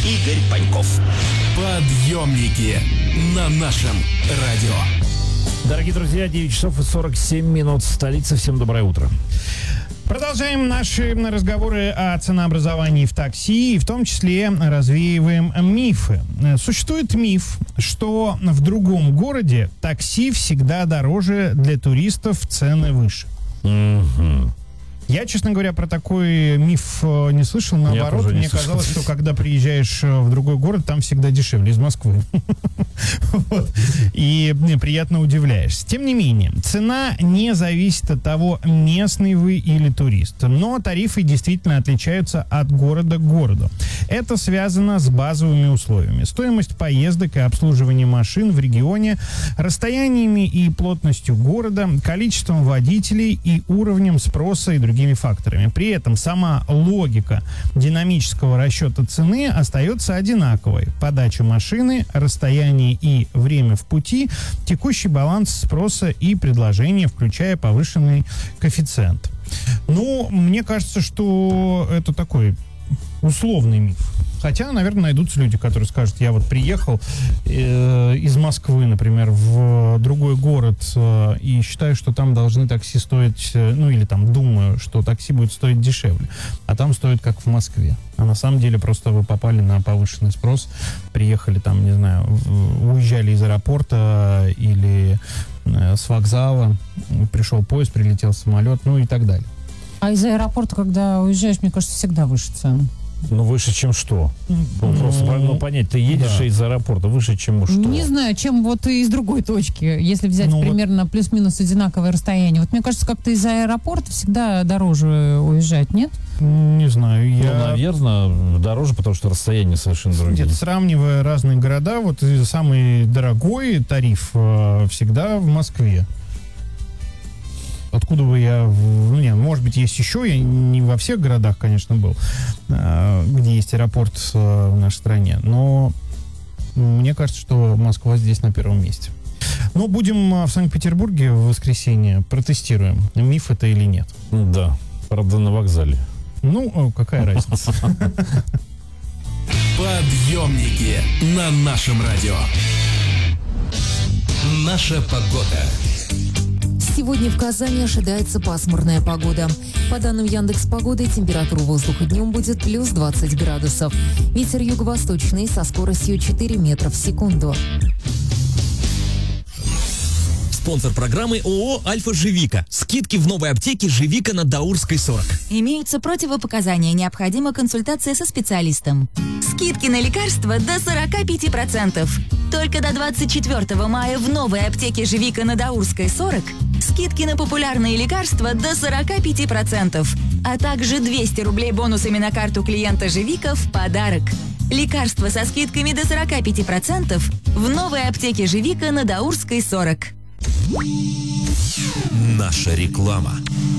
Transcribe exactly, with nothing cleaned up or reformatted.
Игорь Паньков. Подъемники на нашем радио. Дорогие друзья, девять часов и сорок семь минут в столице. Всем доброе утро. Продолжаем наши разговоры о ценообразовании в такси, и в том числе развеиваем мифы. Существует миф, что в другом городе такси всегда дороже, для туристов цены выше. Угу. Я, честно говоря, про такой миф не слышал. Наоборот, не мне слышал. казалось, что когда приезжаешь в другой город, там всегда дешевле, из Москвы. Вот. И приятно удивляешься. Тем не менее, цена не зависит от того, местный вы или турист. Но тарифы действительно отличаются от города к городу. Это связано с базовыми условиями. Стоимость поездок и обслуживания машин в регионе, расстояниями и плотностью города, количеством водителей и уровнем спроса и других факторами. При этом сама логика динамического расчета цены остается одинаковой. Подача машины, расстояние и время в пути, текущий баланс спроса и предложения, включая повышенный коэффициент. Ну, мне кажется, что это такой условный миф. Хотя, наверное, найдутся люди, которые скажут: я вот приехал э, из Москвы, например, в другой город э, и считаю, что там должны такси стоить, э, ну или там думаю, что такси будет стоить дешевле, а там стоит как в Москве. А на самом деле просто вы попали на повышенный спрос, приехали там, не знаю, в, уезжали из аэропорта или э, с вокзала, пришел поезд, прилетел самолет, ну и так далее. А из аэропорта, когда уезжаешь, мне кажется, всегда выше цены. Ну, выше, чем что? Ну, просто ну, понять, ты едешь да. из аэропорта, выше, чем что? Не знаю, чем вот из другой точки, если взять ну, примерно вот... плюс-минус одинаковое расстояние. Вот мне кажется, как-то из аэропорта всегда дороже уезжать, нет? Не знаю, я... Ну, наверное, дороже, потому что расстояние совершенно другие. Нет, сравнивая разные города, вот самый дорогой тариф э, всегда в Москве. Откуда бы я... Ну, не, может быть, есть еще, я не во всех городах, конечно, был, где есть аэропорт в нашей стране, но мне кажется, что Москва здесь на первом месте. Но будем в Санкт-Петербурге в воскресенье, протестируем, миф это или нет. Да, правда, на вокзале. Ну, какая разница. Подъемники на нашем радио. Наша погода. Сегодня в Казани ожидается пасмурная погода. По данным Яндекс.Погоды, температура воздуха днем будет плюс двадцать градусов. Ветер юго-восточный со скоростью четыре метра в секунду. Спонсор программы ООО «Альфа-Живика». Скидки в новой аптеке «Живика» на Даурской сорок. Имеются противопоказания, необходима консультация со специалистом. Скидки на лекарства до сорок пять процентов. Только до двадцать четвёртого мая в новой аптеке «Живика» на Даурской сорок скидки на популярные лекарства до сорок пять процентов, а также двести рублей бонусами на карту клиента «Живика» в подарок. Лекарства со скидками до сорок пять процентов в новой аптеке «Живика» на Даурской сорок. Наша реклама.